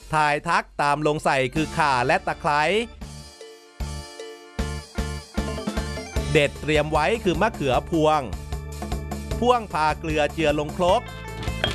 ถ่ายทักตามลงใส่คือข่าและตะไคร้เด็ดเตรียมไว้คือมะเขือพวงพาเกลือเจือลงครก